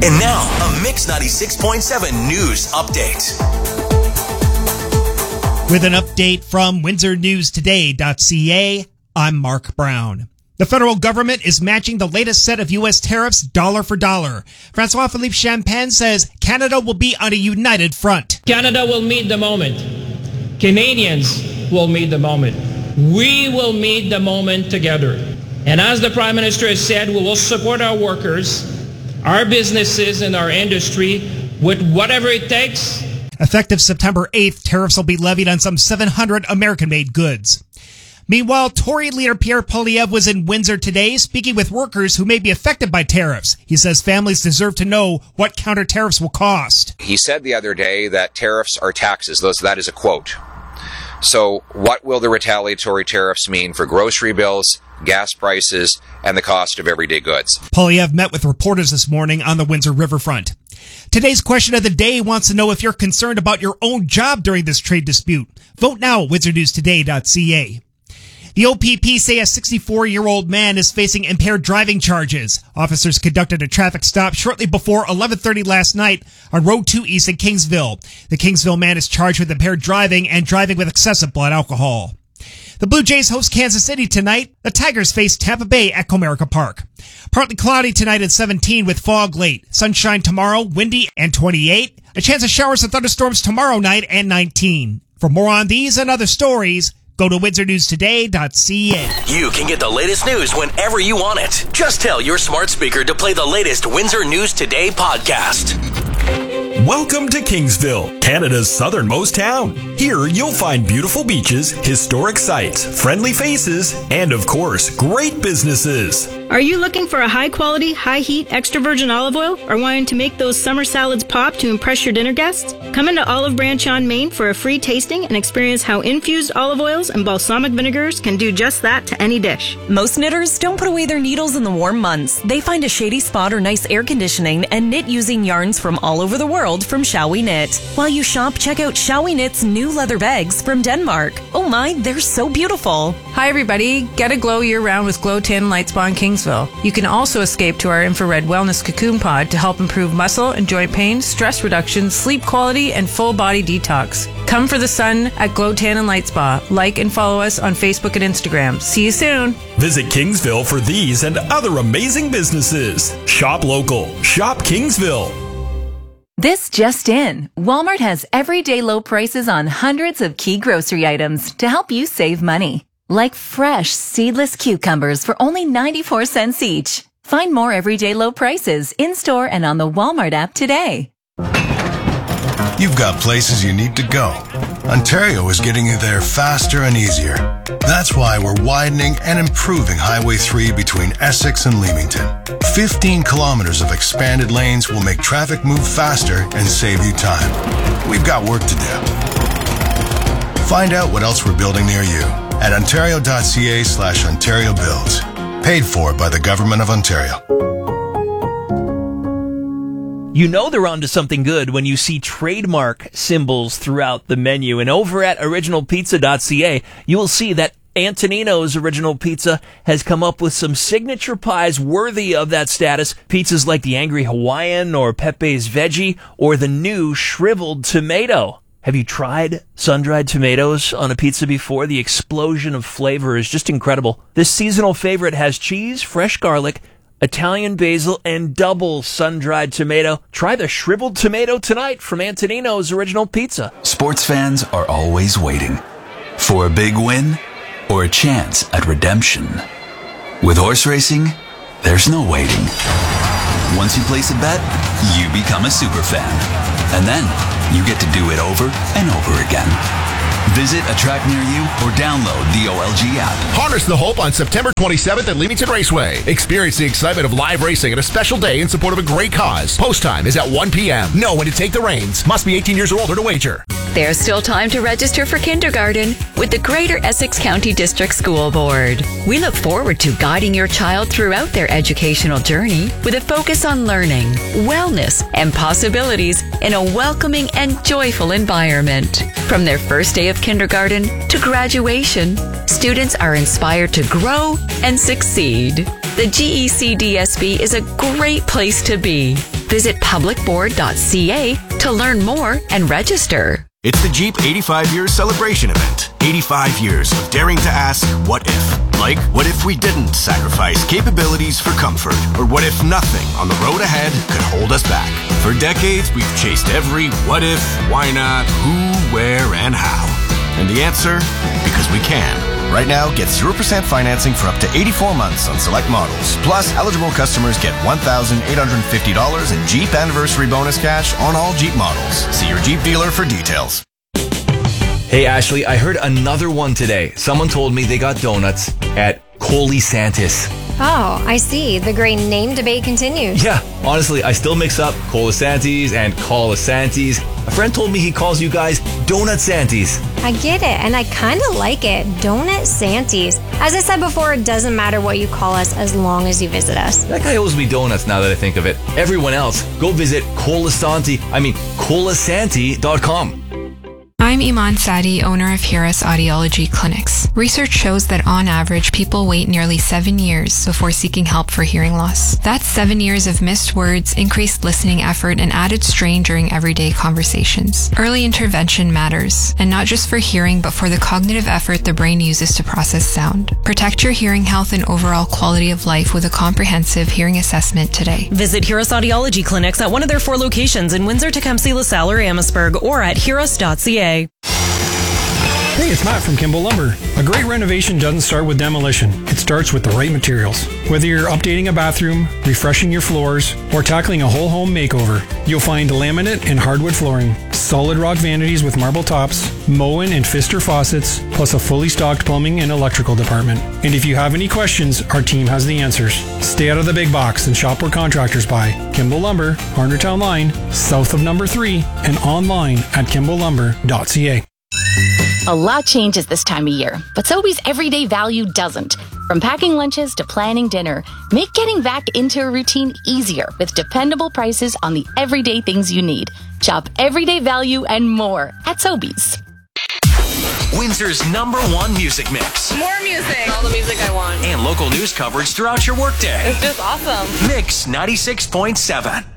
And now, a Mix 96.7 news update. With an update from WindsorNewsToday.ca, I'm Mark Brown. The federal government is matching the latest set of U.S. tariffs dollar for dollar. François-Philippe Champagne says Canada will be on a united front. Canada will meet the moment. Canadians will meet the moment. We will meet the moment together. And as the Prime Minister has said, we will support our workers, our businesses, and our industry with whatever it takes. Effective September 8th, tariffs will be levied on some 700 American-made goods. Meanwhile, Tory leader Pierre Poilievre was in Windsor today speaking with workers who may be affected by tariffs. He says families deserve to know what counter tariffs will cost. He said the other day that tariffs are taxes. That is a quote. So what will the retaliatory tariffs mean for grocery bills, gas prices, and the cost of everyday goods? Poilievre met with reporters this morning on the Windsor riverfront. Today's question of the day wants to know if you're concerned about your own job during this trade dispute. Vote now at WindsorNewsToday.ca. The OPP say a 64-year-old man is facing impaired driving charges. Officers conducted a traffic stop shortly before 11:30 last night on Road 2 East in Kingsville. The Kingsville man is charged with impaired driving and driving with excessive blood alcohol. The Blue Jays host Kansas City tonight. The Tigers face Tampa Bay at Comerica Park. Partly cloudy tonight at 17 with fog late. Sunshine tomorrow, windy and 28. A chance of showers and thunderstorms tomorrow night and 19. For more on these and other stories, go to WindsorNewsToday.ca. You can get the latest news whenever you want it. Just tell your smart speaker to play the latest Windsor News Today podcast. Welcome to Kingsville, Canada's southernmost town. Here you'll find beautiful beaches, historic sites, friendly faces, and of course, great businesses. Are you looking for a high-quality, high-heat, extra virgin olive oil or wanting to make those summer salads pop to impress your dinner guests? Come into Olive Branch on Main for a free tasting and experience how infused olive oils and balsamic vinegars can do just that to any dish. Most knitters don't put away their needles in the warm months. They find a shady spot or nice air conditioning and knit using yarns from all over the world from Shall We Knit. While you shop, check out Shall We Knit's new leather bags from Denmark. Oh my, they're so beautiful. Hi everybody, get a glow year-round with Glow Tan Light Spa in Kingsville. You can also escape to our infrared wellness cocoon pod to help improve muscle and joint pain, stress reduction, sleep quality, and full body detox. Come for the sun at Glow Tan and Light Spa. Like and follow us on Facebook and Instagram. See you soon. Visit Kingsville for these and other amazing businesses. Shop local. Shop Kingsville. This just in. Walmart has everyday low prices on hundreds of key grocery items to help you save money. Like fresh, seedless cucumbers for only 94 cents each. Find more everyday low prices in-store and on the Walmart app today. You've got places you need to go. Ontario is getting you there faster and easier. That's why we're widening and improving Highway 3 between Essex and Leamington. 15 kilometers of expanded lanes will make traffic move faster and save you time. We've got work to do. Find out what else we're building near you at ontario.ca/Ontario Builds. Paid for by the Government of Ontario. You know they're onto something good when you see trademark symbols throughout the menu. And over at originalpizza.ca, you will see that Antonino's Original Pizza has come up with some signature pies worthy of that status. Pizzas like the Angry Hawaiian or Pepe's Veggie or the new Shriveled Tomato. Have you tried sun-dried tomatoes on a pizza before? The explosion of flavor is just incredible. This seasonal favorite has cheese, fresh garlic, Italian basil, and double sun-dried tomato. Try the Shriveled Tomato tonight from Antonino's Original Pizza. Sports fans are always waiting for a big win or a chance at redemption. With horse racing, there's no waiting. Once you place a bet, you become a super fan. And then you get to do it over and over again. Visit a track near you or download the OLG app. Harness the hope on September 27th at Leamington Raceway. Experience the excitement of live racing at a special day in support of a great cause. Post time is at 1 p.m. Know when to take the reins. Must be 18 years or older to wager. There's still time to register for kindergarten with the Greater Essex County District School Board. We look forward to guiding your child throughout their educational journey with a focus on learning, wellness, and possibilities in a welcoming and joyful environment. From their first day of kindergarten to graduation, students are inspired to grow and succeed. The GECDSB is a great place to be. Visit publicboard.ca to learn more and register. It's the Jeep 85 Years Celebration Event. 85 years of daring to ask, what if? Like, what if we didn't sacrifice capabilities for comfort? Or what if nothing on the road ahead could hold us back? For decades, we've chased every what if, why not, who, where, and how. And the answer? Because we can. Right now, get 0% financing for up to 84 months on select models. Plus, eligible customers get $1,850 in Jeep Anniversary Bonus cash on all Jeep models. See your Jeep dealer for details. Hey, Ashley, I heard another one today. Someone told me they got donuts at Colisantis. Oh, I see. The great name debate continues. Yeah, honestly, I still mix up Colisantis and Colisantis. A friend told me he calls you guys Donut Santies. I get it, and I kind of like it. Donut Santies. As I said before, it doesn't matter what you call us as long as you visit us. That guy owes me donuts now that I think of it. Everyone else, go visit Colisanti.com. I'm Iman Sadi, owner of Hiras Audiology Clinics. Research shows that on average, people wait nearly 7 years before seeking help for hearing loss. That's 7 years of missed words, increased listening effort, and added strain during everyday conversations. Early intervention matters, and not just for hearing, but for the cognitive effort the brain uses to process sound. Protect your hearing health and overall quality of life with a comprehensive hearing assessment today. Visit Hiras Audiology Clinics at one of their 4 locations in Windsor, Tecumseh, LaSalle, or Amherstburg, or at hiras.ca. Hey, it's Matt from Kimball Lumber. A great renovation doesn't start with demolition. It starts with the right materials. Whether you're updating a bathroom, refreshing your floors, or tackling a whole home makeover, you'll find laminate and hardwood flooring, solid rock vanities with marble tops, Moen and Pfister faucets, plus a fully stocked plumbing and electrical department. And if you have any questions, our team has the answers. Stay out of the big box and shop where contractors buy. Kimball Lumber, Harnertown Line, south of number 3, and online at kimballumber.ca. A lot changes this time of year, but Sobeys everyday value doesn't. From packing lunches to planning dinner, make getting back into a routine easier with dependable prices on the everyday things you need. Shop everyday value and more at Sobeys. Windsor's #1 music mix. More music. All the music I want. And local news coverage throughout your workday. It's just awesome. Mix 96.7.